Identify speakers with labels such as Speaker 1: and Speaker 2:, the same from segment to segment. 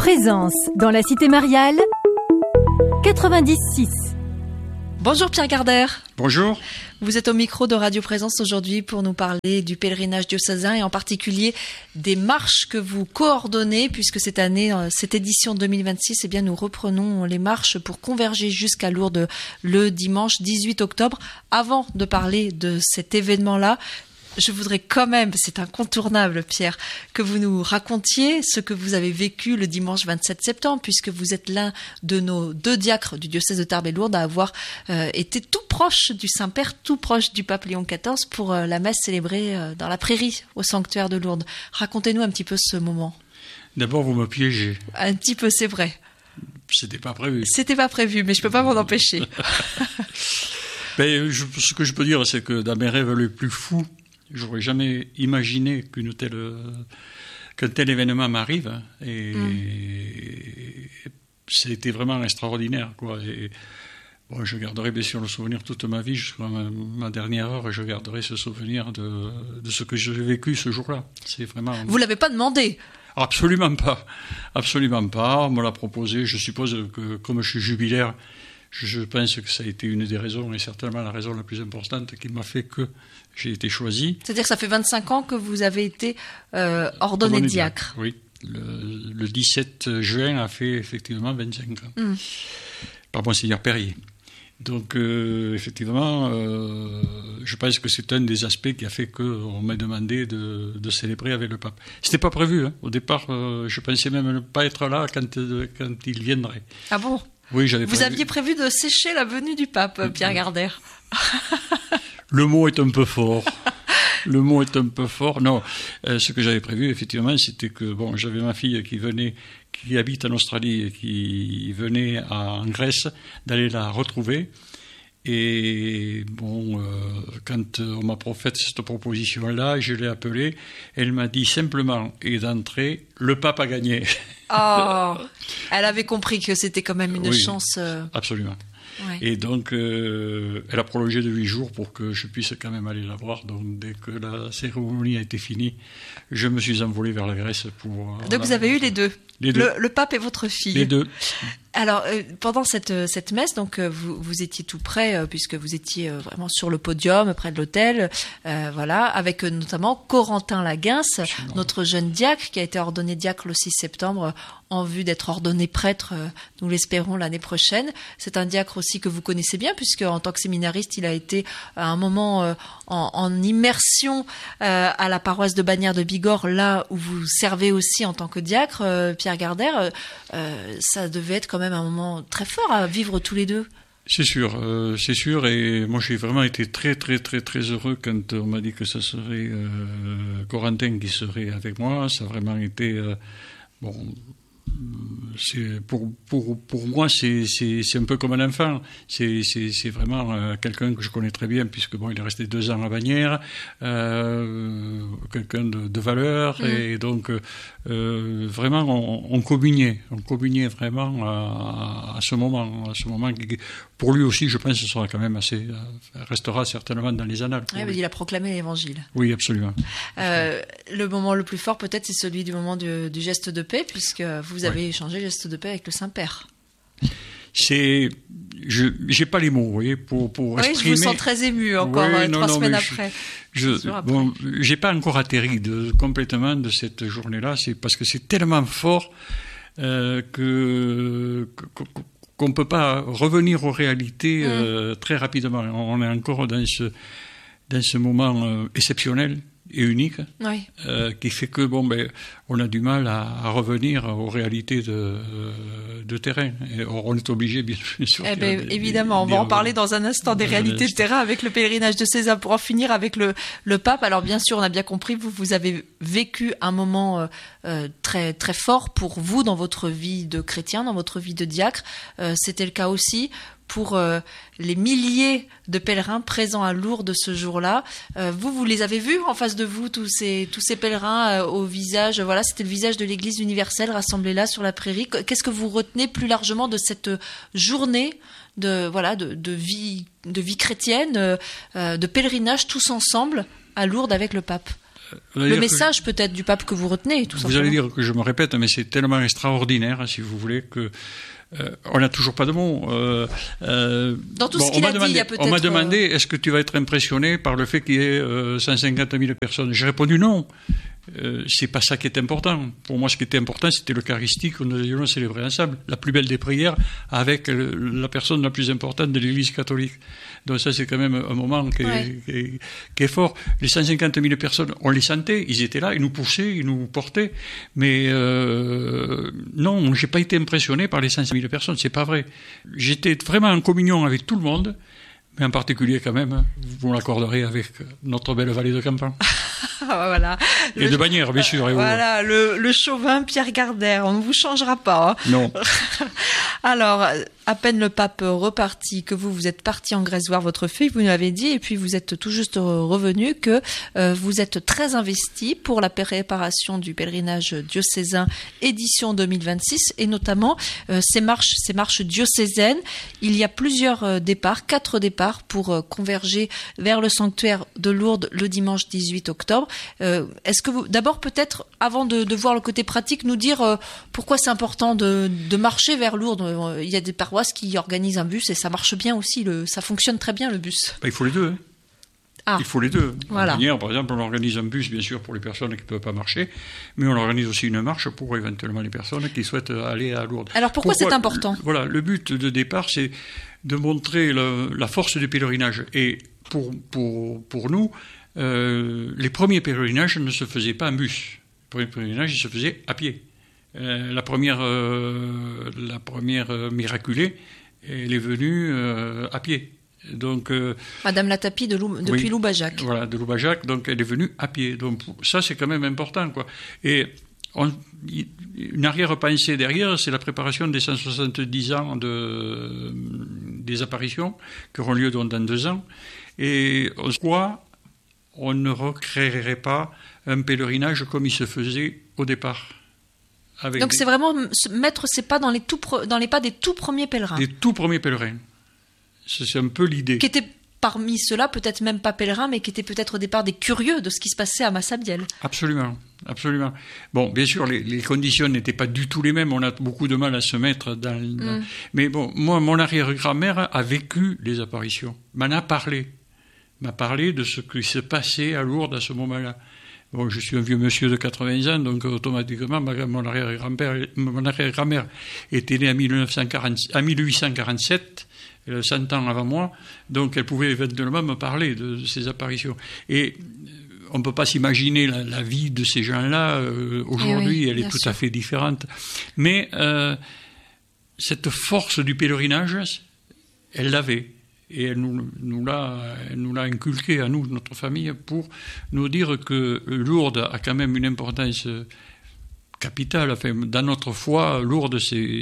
Speaker 1: Présence dans la cité mariale 96.
Speaker 2: Bonjour Pierre Gardère.
Speaker 3: Bonjour.
Speaker 2: Vous êtes au micro de Radio Présence aujourd'hui pour nous parler du pèlerinage diocésain et en particulier des marches que vous coordonnez, puisque cette année, cette édition 2026, eh bien, nous reprenons les marches pour converger jusqu'à Lourdes le dimanche 18 octobre. Avant de parler de cet événement-là, je voudrais quand même, c'est incontournable Pierre, que vous nous racontiez ce que vous avez vécu le dimanche 27 septembre, puisque vous êtes l'un de nos 2 diacres du diocèse de Tarbes et Lourdes à avoir été tout proche du Saint-Père, tout proche du pape Léon XIV pour la messe célébrée dans la prairie au sanctuaire de Lourdes. Racontez-nous un petit peu ce moment.
Speaker 3: D'abord, vous me piégez.
Speaker 2: Un petit peu, c'est vrai.
Speaker 3: C'était pas prévu.
Speaker 2: C'était pas prévu, mais je peux pas m'en empêcher.
Speaker 3: Ce que je peux dire, c'est que dans mes rêves les plus fous, j'aurais jamais imaginé qu'un tel événement m'arrive, et c'était vraiment extraordinaire, quoi. Et bon, je garderai bien sûr le souvenir toute ma vie, jusqu'à ma dernière heure, je garderai ce souvenir de ce que j'ai vécu ce jour-là. C'est vraiment.
Speaker 2: Vous l'avez pas demandé?
Speaker 3: Absolument pas, absolument pas. On me l'a proposé. Je suppose que comme je suis jubilaire, je pense que ça a été une des raisons, et certainement la raison la plus importante qui m'a fait que j'ai été choisi.
Speaker 2: C'est-à-dire que ça fait 25 ans que vous avez été ordonné diacre.
Speaker 3: Oui, le 17 juin a fait effectivement 25 ans, par Monseigneur Perrier. Donc effectivement, je pense que c'est un des aspects qui a fait qu'on m'a demandé de célébrer avec le pape. C'était pas prévu, hein. Au départ, je pensais même ne pas être là quand il viendrait.
Speaker 2: Ah bon?
Speaker 3: Oui, j'avais prévu.
Speaker 2: Vous aviez prévu de sécher la venue du pape, Pierre Gardère.
Speaker 3: Le mot est un peu fort. Le mot est un peu fort. Non, ce que j'avais prévu, effectivement, c'était que bon, j'avais ma fille qui habite en Australie et qui venait en Grèce, d'aller la retrouver. Et bon, quand on m'a fait cette proposition-là, je l'ai appelée. Elle m'a dit simplement et d'entrée, le pape a gagné.
Speaker 2: Oh, elle avait compris que c'était quand même une chance.
Speaker 3: Absolument.
Speaker 2: Ouais.
Speaker 3: Et donc, elle a prolongé de 8 jours pour que je puisse quand même aller la voir. Donc, dès que la cérémonie a été finie, je me suis envolé vers la Grèce pour...
Speaker 2: Donc, vous avez eu les deux.
Speaker 3: Les deux.
Speaker 2: Le pape et votre fille.
Speaker 3: Les deux.
Speaker 2: Alors, pendant cette messe, donc vous étiez tout près, puisque vous étiez vraiment sur le podium, près de l'autel, voilà, avec notamment Corentin Laguince, notre jeune diacre, qui a été ordonné diacre le 6 septembre, en vue d'être ordonné prêtre, nous l'espérons, l'année prochaine. C'est un diacre aussi que vous connaissez bien, puisque en tant que séminariste, il a été à un moment en immersion à la paroisse de Bagnères de Bigorre, là où vous servez aussi en tant que diacre, Pierre Gardère. Ça devait être quand même un moment très fort à vivre tous les deux.
Speaker 3: C'est sûr, et moi j'ai vraiment été très très très très heureux quand on m'a dit que ça serait Corentin qui serait avec moi. Ça a vraiment été c'est pour moi c'est un peu comme un enfant. C'est vraiment quelqu'un que je connais très bien, puisque bon, il est resté 2 ans à Bagnères, quelqu'un de valeur, et donc vraiment on communiait vraiment à ce moment qui, pour lui aussi, je pense, ce sera quand même restera certainement dans les annales.
Speaker 2: Oui, il a proclamé l'évangile.
Speaker 3: Oui, absolument.
Speaker 2: Le moment le plus fort, peut-être, c'est celui du moment du geste de paix, puisque vous avez échangé le geste de paix avec le Saint-Père.
Speaker 3: J'ai pas les mots, vous voyez, pour exprimer.
Speaker 2: Je vous sens très ému encore 3 semaines après.
Speaker 3: J'ai pas encore atterri complètement de cette journée-là. C'est parce que c'est tellement fort qu'on peut pas revenir aux réalités très rapidement. On est encore dans ce moment exceptionnel et unique, qui fait que on a du mal à revenir aux réalités de terrain. Et on est obligé, bien sûr.
Speaker 2: Évidemment, on va en parler dans un instant des réalités de terrain avec le pèlerinage de César, pour en finir avec le pape. Alors bien sûr, on a bien compris, vous avez vécu un moment très très fort pour vous dans votre vie de chrétien, dans votre vie de diacre. C'était le cas aussi pour les milliers de pèlerins présents à Lourdes ce jour-là. Vous les avez vus en face de vous, tous ces pèlerins au visage, voilà, c'était le visage de l'Église universelle rassemblée là sur la prairie. Qu'est-ce que vous retenez plus largement de cette journée de vie chrétienne, de pèlerinage tous ensemble à Lourdes avec le pape? Le message peut-être du pape que vous retenez, tout simplement.
Speaker 3: Vous allez dire que je me répète, mais c'est tellement extraordinaire, si vous voulez, que on n'a toujours pas de mots.
Speaker 2: Dans tout ce qu'il a dit, il y a peut-être...
Speaker 3: On m'a demandé, est-ce que tu vas être impressionné par le fait qu'il y ait 150 000 personnes? J'ai répondu non. C'est pas ça qui est important. Pour moi, ce qui était important, c'était l'Eucharistie que nous allions célébrer ensemble, la plus belle des prières, avec la personne la plus importante de l'Église catholique. Donc ça, c'est quand même un moment qui est fort. Les 150 000 personnes, on les sentait, ils étaient là, ils nous poussaient, ils nous portaient. Mais non, j'ai pas été impressionné par les 150 000 personnes, c'est pas vrai. J'étais vraiment en communion avec tout le monde, mais en particulier quand même, vous l'accorderez, avec notre belle vallée de Campan.
Speaker 2: Voilà.
Speaker 3: Et de Bagnères, bien sûr.
Speaker 2: Voilà, le chauvin Pierre Gardère, on ne vous changera pas. Hein.
Speaker 3: Non.
Speaker 2: Alors, à peine le pape reparti, que vous êtes parti en Grèce voir votre fille, vous nous l'avez dit, et puis vous êtes tout juste revenu, que vous êtes très investi pour la préparation du pèlerinage diocésain édition 2026, et notamment ces marches diocésaines. Il y a plusieurs départs, 4 départs pour converger vers le sanctuaire de Lourdes le dimanche 18 octobre. Est-ce que vous, d'abord peut-être, avant de voir le côté pratique, nous dire pourquoi c'est important de marcher vers Lourdes? Il y a des paroisses qui organisent un bus et ça marche bien aussi, ça fonctionne très bien le bus.
Speaker 3: Il faut les deux. Hein.
Speaker 2: Ah.
Speaker 3: Il faut les deux.
Speaker 2: Voilà.
Speaker 3: Par exemple, on organise un bus, bien sûr, pour les personnes qui ne peuvent pas marcher, mais on organise aussi une marche pour éventuellement les personnes qui souhaitent aller à Lourdes.
Speaker 2: Alors pourquoi c'est important?
Speaker 3: Voilà, le but de départ, c'est de montrer la force du pèlerinage. Et pour nous, les premiers pèlerinages ne se faisaient pas en bus. Les premiers pèlerinages, ils se faisaient à pied. La première miraculée, elle est venue à pied. Donc,
Speaker 2: Madame Latapie depuis Loubajac.
Speaker 3: Voilà, de Loubajac, donc elle est venue à pied. Donc ça, c'est quand même important, quoi. Et une arrière-pensée derrière, c'est la préparation des 170 ans des apparitions qui auront lieu dans 2 ans. Et on ne recréerait pas un pèlerinage comme il se faisait au départ.
Speaker 2: Donc c'est vraiment mettre ses pas dans les pas des tout premiers pèlerins.
Speaker 3: Des tout premiers pèlerins. C'est un peu l'idée.
Speaker 2: Qui étaient parmi ceux-là, peut-être même pas pèlerins, mais qui étaient peut-être au départ des curieux de ce qui se passait à Massabielle.
Speaker 3: Absolument, absolument. Bon, bien sûr, les conditions n'étaient pas du tout les mêmes. On a beaucoup de mal à se mettre dans... Mais bon, moi, mon arrière-grand-mère a vécu les apparitions. M'a parlé de ce qui se passait à Lourdes à ce moment-là. Bon, je suis un vieux monsieur de 80 ans, donc automatiquement, mon arrière-grand-mère était née en 1847, 100 ans avant moi, donc elle pouvait éventuellement me parler de ces apparitions. Et on ne peut pas s'imaginer la vie de ces gens-là aujourd'hui, elle est tout à fait différente. Mais cette force du pèlerinage, elle l'avait. Et elle nous l'a inculqué à nous, notre famille, pour nous dire que Lourdes a quand même une importance capitale. Enfin, dans notre foi, Lourdes,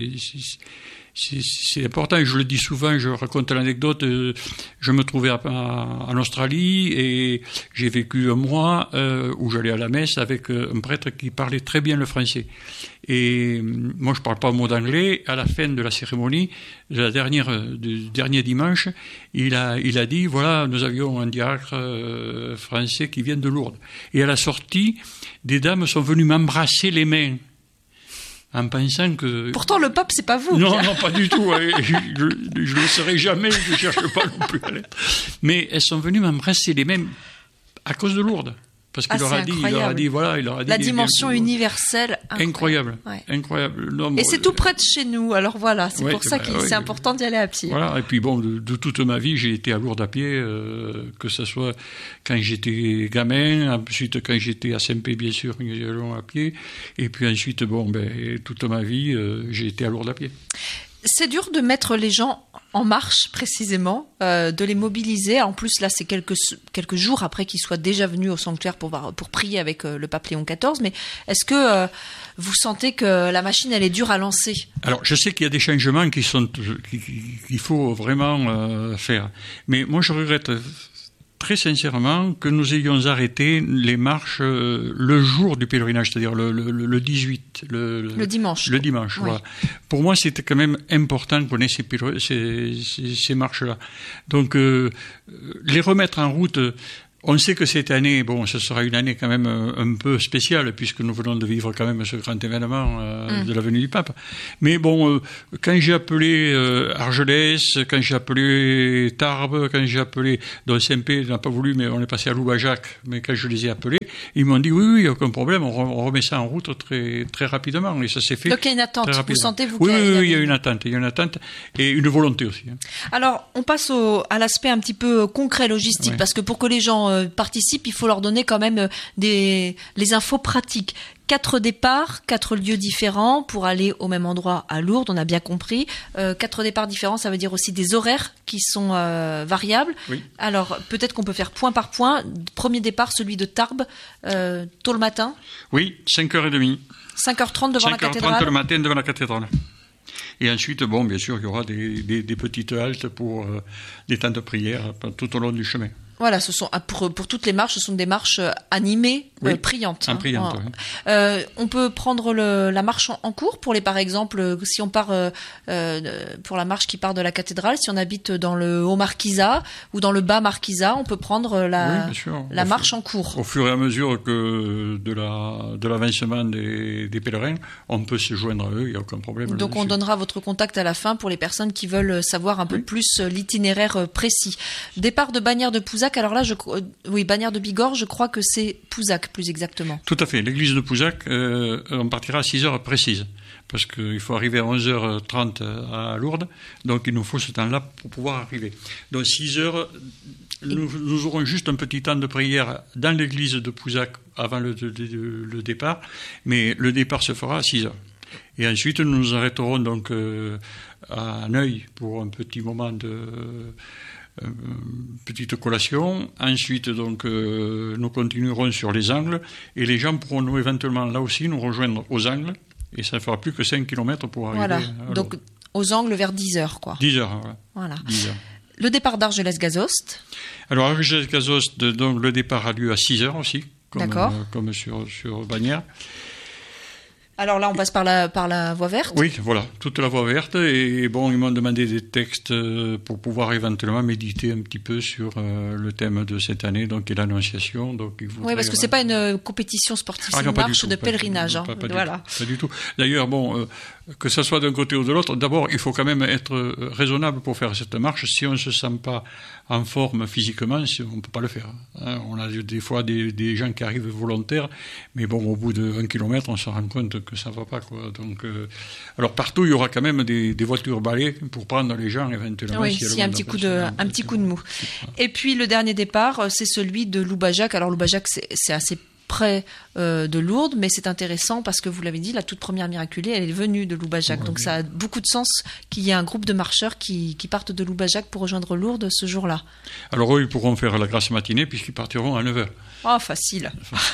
Speaker 3: c'est important. Je le dis souvent, je raconte l'anecdote. Je me trouvais en Australie et j'ai vécu un mois où j'allais à la messe avec un prêtre qui parlait très bien le français. Et moi, je ne parle pas un mot d'anglais. À la fin de la cérémonie, du dernier dimanche, il a dit, voilà, nous avions un diacre français qui vient de Lourdes. Et à la sortie, des dames sont venues m'embrasser les mains. En pensant que...
Speaker 2: Pourtant, le pape, c'est pas vous.
Speaker 3: Non, pas du tout. Je le serai jamais, je ne cherche pas non plus à l'être. Mais elles sont venues m'embrasser les mains à cause de Lourdes. Parce qu'il leur a dit, voilà, il leur a dit...
Speaker 2: La dimension universelle.
Speaker 3: Incroyable.
Speaker 2: Ouais.
Speaker 3: Incroyable. Non,
Speaker 2: et c'est tout près de chez nous, alors voilà, c'est pour ça que c'est important d'y aller à pied.
Speaker 3: Voilà, et puis bon, de toute ma vie, j'ai été à Lourdes à pied, que ce soit quand j'étais gamin, ensuite quand j'étais à Saint-Pé, bien sûr, nous y allons à pied, et puis ensuite, toute ma vie, j'ai été à Lourdes à pied.
Speaker 2: C'est dur de mettre les gens en marche, précisément, de les mobiliser. En plus, là, c'est quelques jours après qu'ils soient déjà venus au sanctuaire pour prier avec le pape Léon XIV. Mais est-ce que vous sentez que la machine, elle est dure à lancer?
Speaker 3: Alors, je sais qu'il y a des changements qu'il faut vraiment faire. Mais moi, je regrette très sincèrement que nous ayons arrêté les marches le jour du pèlerinage, c'est-à-dire le 18.
Speaker 2: Le dimanche.
Speaker 3: Le dimanche, oui. Voilà. Pour moi, c'était quand même important qu'on ait ces marches-là. Donc, les remettre en route, On sait que cette année, ce sera une année quand même un peu spéciale, puisque nous venons de vivre quand même ce grand événement de la venue du pape. Mais quand j'ai appelé Argelès, quand j'ai appelé Tarbes, quand j'ai appelé Don-Saint-Pé, n'a pas voulu, mais on est passé à Loubajac, mais quand je les ai appelés, ils m'ont dit oui, il n'y a aucun problème, on remet ça en route très, très rapidement, et ça s'est fait.
Speaker 2: Donc il y a une attente, vous sentez-vous
Speaker 3: Oui, il y a une attente, et une volonté aussi.
Speaker 2: Alors, on passe à l'aspect un petit peu concret, logistique, parce que pour que les gens participent, il faut leur donner quand même les infos pratiques. 4 départs, 4 lieux différents pour aller au même endroit à Lourdes, on a bien compris. 4 départs différents, ça veut dire aussi des horaires qui sont variables. Oui. Alors, peut-être qu'on peut faire point par point. Premier départ, celui de Tarbes, tôt le matin.
Speaker 3: Oui, 5h30.
Speaker 2: 5h30 devant la cathédrale.
Speaker 3: 5h30 le matin devant la cathédrale. Et ensuite, bien sûr, il y aura des petites haltes pour des temps de prière tout au long du chemin.
Speaker 2: Voilà, ce sont pour toutes les marches, ce sont des marches animées, priantes.
Speaker 3: Priantes, oui.
Speaker 2: On peut prendre la marche en cours pour par exemple, si on part pour la marche qui part de la cathédrale, si on habite dans le Haut Marquisat ou dans le Bas Marquisat, on peut prendre la marche en cours.
Speaker 3: Au fur et à mesure que de l'avancement des pèlerins, on peut se joindre à eux, il n'y a aucun problème.
Speaker 2: Donc on donnera votre contact à la fin pour les personnes qui veulent savoir un peu plus l'itinéraire précis. Départ de Bagnères de Pouzac. Alors là, Bagnères de Bigorre, je crois que c'est Pouzac, plus exactement.
Speaker 3: Tout à fait. L'église de Pouzac, on partira à 6h précises, parce qu'il faut arriver à 11h30 à Lourdes, donc il nous faut ce temps-là pour pouvoir arriver. Donc 6h, nous aurons juste un petit temps de prière dans l'église de Pouzac avant le départ, mais le départ se fera à 6h. Et ensuite, nous nous arrêterons donc à Neuil pour un petit moment de... petite collation. Ensuite, donc, nous continuerons sur les angles et les gens pourront nous éventuellement là aussi nous rejoindre aux angles et ça ne fera plus que 5 km pour arriver.
Speaker 2: Voilà, donc aux angles vers 10h, quoi.
Speaker 3: 10h,
Speaker 2: voilà.
Speaker 3: 10h.
Speaker 2: Le départ d'Argelès-Gazost.
Speaker 3: Alors, Argelès-Gazost, donc, le départ a lieu à 6h aussi, comme sur Bagnères.
Speaker 2: Alors là, on passe par la voie verte.
Speaker 3: Oui, voilà, toute la voie verte. Et ils m'ont demandé des textes pour pouvoir éventuellement méditer un petit peu sur le thème de cette année, donc qui est l'Annonciation. Donc,
Speaker 2: oui, parce que c'est pas une compétition sportive, c'est une marche de pèlerinage.
Speaker 3: Pas du tout. D'ailleurs, que ce soit d'un côté ou de l'autre, d'abord, il faut quand même être raisonnable pour faire cette marche. Si on ne se sent pas en forme physiquement, on ne peut pas le faire. On a des fois des gens qui arrivent volontaires, mais au bout de 1 kilomètre, on se rend compte que ça ne va pas, quoi. Donc, alors partout, il y aura quand même des voitures balais pour prendre les gens éventuellement.
Speaker 2: Oui, s'il y a un petit coup de mou. Et puis le dernier départ, c'est celui de Loubajac. Alors Loubajac, c'est assez près de Lourdes, mais c'est intéressant parce que vous l'avez dit, la toute première miraculée, elle est venue de Loubajac. Ouais, donc ça a beaucoup de sens qu'il y ait un groupe de marcheurs qui partent de Loubajac pour rejoindre Lourdes ce jour-là.
Speaker 3: Alors eux, ils pourront faire la grasse matinée puisqu'ils partiront à 9h.
Speaker 2: Oh, facile.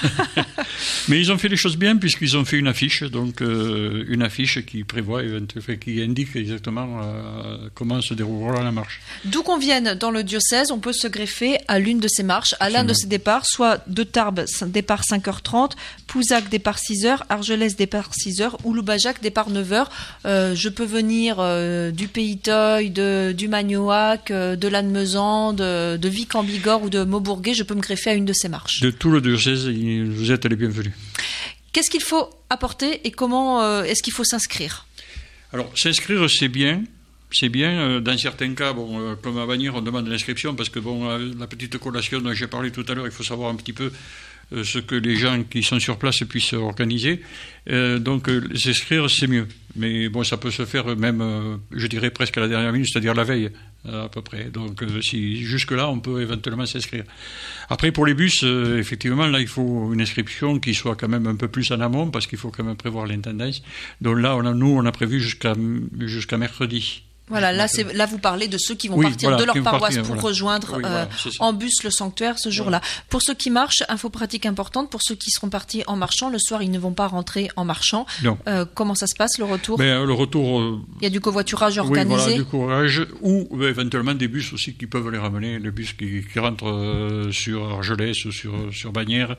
Speaker 3: Mais ils ont fait les choses bien puisqu'ils ont fait une affiche, donc une affiche qui prévoit, qui indique exactement comment se déroulera la marche.
Speaker 2: D'où qu'on vienne dans le diocèse, on peut se greffer à l'une de ces marches, à l'un de ces départs, soit de Tarbes, départ 5h30, Pouzac, départ 6h, Argelès, départ 6h, ou Loubajac, départ 9h. Je peux venir du Pays Toy, du Magnoac, de Lannemezan, de Vic-en-Bigorre ou de Maubourguet, je peux me greffer à une de ces marches.
Speaker 3: De tout le diocèse, vous êtes les bienvenus.
Speaker 2: Qu'est-ce qu'il faut apporter et comment est-ce qu'il faut s'inscrire ?
Speaker 3: Alors, s'inscrire, c'est bien. C'est bien. Dans certains cas, comme à Bagnères, on demande l'inscription parce que la petite collation dont j'ai parlé tout à l'heure, il faut savoir un petit peu ce que les gens qui sont sur place puissent organiser. Donc, s'inscrire, c'est mieux. Mais ça peut se faire même, je dirais, presque à la dernière minute, c'est-à-dire la veille, à peu près. Donc, si jusque-là, on peut éventuellement s'inscrire. Après, pour les bus, effectivement, là, il faut une inscription qui soit quand même un peu plus en amont, parce qu'il faut quand même prévoir l'intendance. Donc là, on a prévu jusqu'à mercredi.
Speaker 2: Voilà, là vous parlez de ceux qui vont partir de leur paroisse pour rejoindre en bus le sanctuaire ce jour-là. Pour ceux qui marchent, info pratique importante, pour ceux qui seront partis en marchant, le soir ils ne vont pas rentrer en marchant. Comment ça se passe le retour ? Le retour... il y a du covoiturage organisé ?
Speaker 3: Oui, voilà, du courage, ou éventuellement des bus aussi qui peuvent les ramener, les bus qui rentrent sur Argelès ou sur Bagnères.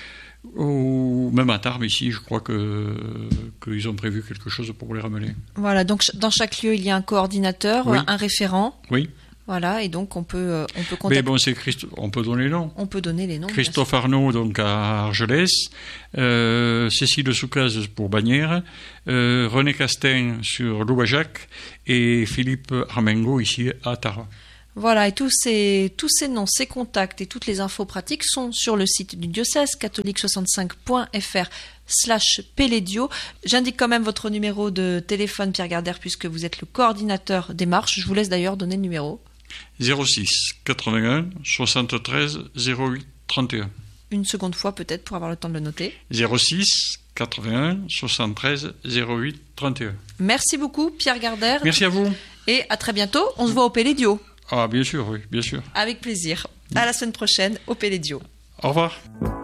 Speaker 3: Ou même à Tarbes ici, je crois qu'ils ont prévu quelque chose pour les ramener.
Speaker 2: Voilà, donc dans chaque lieu, il y a un coordinateur, un référent.
Speaker 3: Oui.
Speaker 2: Voilà, et donc on peut contacter.
Speaker 3: Mais bon, on peut donner les noms.
Speaker 2: On peut donner les noms.
Speaker 3: Christophe Arnaud, donc à Argelès, Cécile Soucaz pour Bagnères, René Castin sur Loubajac et Philippe Armengo ici à Tara.
Speaker 2: Voilà, et tous ces noms, ces contacts et toutes les infos pratiques sont sur le site du diocèse catholique65.fr/Pélédio. J'indique quand même votre numéro de téléphone, Pierre Gardère, puisque vous êtes le coordinateur des marches. Je vous laisse d'ailleurs donner le numéro.
Speaker 3: 06 81 73 08 31.
Speaker 2: Une seconde fois peut-être pour avoir le temps de le noter.
Speaker 3: 06 81 73 08 31.
Speaker 2: Merci beaucoup, Pierre Gardère.
Speaker 3: Merci à vous.
Speaker 2: Et à très bientôt. On se voit au Pélédio.
Speaker 3: Ah, bien sûr, oui, bien sûr.
Speaker 2: Avec plaisir. À la semaine prochaine au Pélédio.
Speaker 3: Au revoir.